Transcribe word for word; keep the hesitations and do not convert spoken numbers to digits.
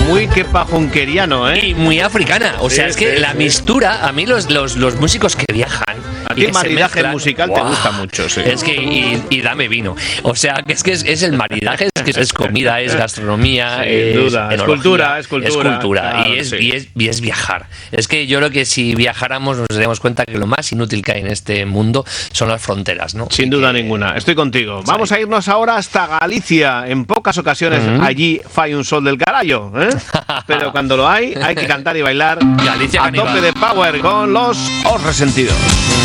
muy quepajonqueriano, ¿eh? Y muy africana. O sea, Sí, es que sí, la sí. mistura, a mí los, los, los músicos que viajan. A y ti que el se maridaje mezclan, musical ¡guau! te gusta mucho, sí. Es que, y, y dame vino. O sea, que es que es, es el maridaje, es que es comida, es gastronomía, Sin es duda, es enología, cultura, es cultura, Es cultura, claro, y, es, sí. y, es, y es viajar. Es que yo creo que si viajáramos nos daríamos cuenta que lo más inútil que hay en este mundo son las fronteras, ¿no? Sin Y duda que, ninguna, estoy contigo. Vamos a irnos ahora hasta Galicia. En pocas ocasiones Uh-huh. allí fai un sol del carallo, ¿eh? Pero cuando lo hay, hay que cantar y bailar Galicia a caníbal. tope de power con los Os Resentidos.